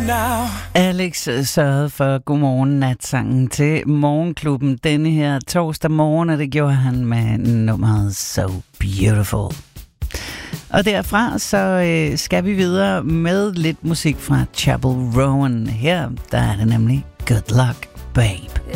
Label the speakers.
Speaker 1: Alex sørgede for godmorgen natsangen til Morgenklubben denne her torsdag morgen, og det gjorde han med nummeret So Beautiful. Og derfra så skal vi videre med lidt musik fra Chapel Rowan. Her der er det nemlig Good Luck Babe.